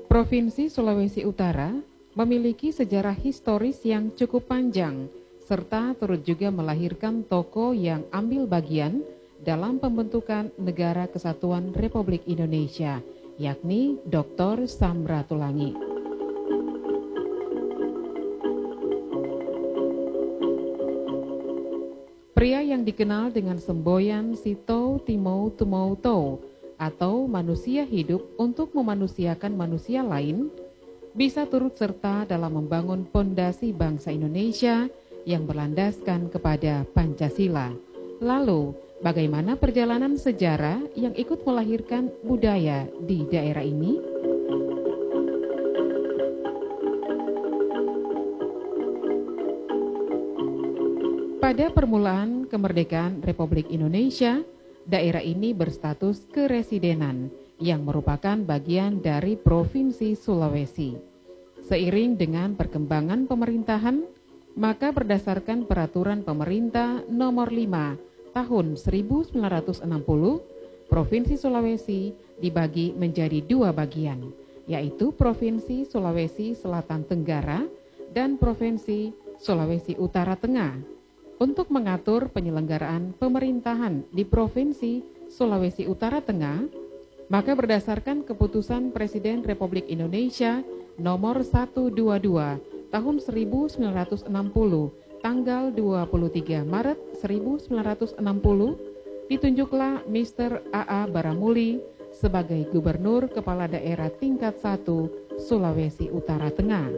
Provinsi Sulawesi Utara memiliki sejarah historis yang cukup panjang, serta turut juga melahirkan tokoh yang ambil bagian dalam pembentukan Negara Kesatuan Republik Indonesia, yakni Dr. Samratulangi. Pria yang dikenal dengan semboyan Sito Timou Tumou Tou atau manusia hidup untuk memanusiakan manusia lain, bisa turut serta dalam membangun pondasi bangsa Indonesia yang berlandaskan kepada Pancasila. Lalu, bagaimana perjalanan sejarah yang ikut melahirkan budaya di daerah ini? Pada permulaan kemerdekaan Republik Indonesia, daerah ini berstatus keresidenan yang merupakan bagian dari Provinsi Sulawesi. Seiring dengan perkembangan pemerintahan, maka berdasarkan Peraturan Pemerintah Nomor 5 Tahun 1960, Provinsi Sulawesi dibagi menjadi dua bagian, yaitu Provinsi Sulawesi Selatan Tenggara dan Provinsi Sulawesi Utara Tengah. Untuk mengatur penyelenggaraan pemerintahan di Provinsi Sulawesi Utara Tengah, maka berdasarkan Keputusan Presiden Republik Indonesia Nomor 122 Tahun 1960, tanggal 23 Maret 1960, ditunjuklah Mr. A.A. Baramuli sebagai Gubernur Kepala Daerah Tingkat 1 Sulawesi Utara Tengah.